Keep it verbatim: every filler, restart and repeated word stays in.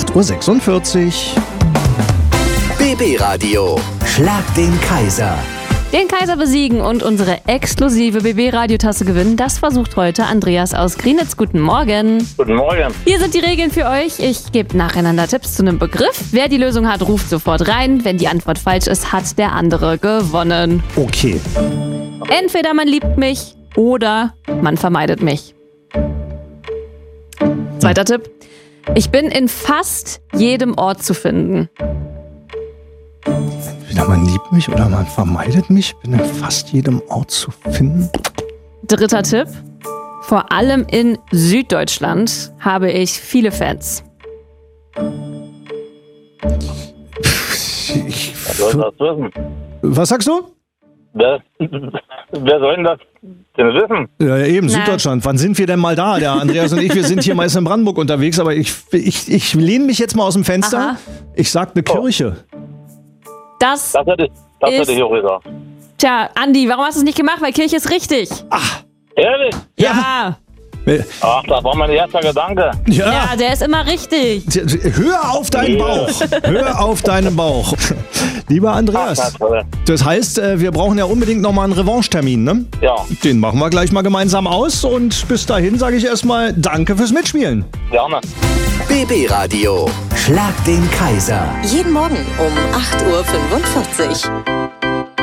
acht Uhr sechsundvierzig. B B-Radio. Schlag den Kaiser. Den Kaiser besiegen und unsere exklusive B B-Radiotasse gewinnen, das versucht heute Andreas aus Grienitz. Guten Morgen. Guten Morgen. Hier sind die Regeln für euch. Ich gebe nacheinander Tipps zu einem Begriff. Wer die Lösung hat, ruft sofort rein. Wenn die Antwort falsch ist, hat der andere gewonnen. Okay. Entweder man liebt mich oder man vermeidet mich. Zweiter Tipp. Ich bin in fast jedem Ort zu finden. Entweder man liebt mich oder man vermeidet mich. Bin in fast jedem Ort zu finden. Dritter Tipp. Vor allem in Süddeutschland habe ich viele Fans. Ich, Wer soll das wissen? was sagst du? Wer, wer soll denn das denn wissen? Ja, eben, Na. Süddeutschland. Wann sind wir denn mal da? Der Andreas und ich, wir sind hier meist in Brandenburg unterwegs, aber ich, ich, ich lehne mich jetzt mal aus dem Fenster. Aha. Ich sag eine Kirche. Das, Das hätte, das Ist- hätte ich auch gesagt. tja, Andi, warum hast du es nicht gemacht? Weil Kirche ist richtig. Ehrlich? Ja, Ach, das war mein erster Gedanke. Ja. ja, der ist immer richtig. Hör auf deinen Bauch. Hör auf deinen Bauch. Lieber Ach, na Andreas, toll. das heißt, äh, wir brauchen ja unbedingt nochmal einen Revanche-Termin, ne? Ja, Den machen wir gleich mal gemeinsam aus und bis dahin sage ich erstmal Danke fürs Mitspielen. gerne. B B-Radio. Schlag den Kaiser. Jeden Morgen um acht Uhr fünfundvierzig.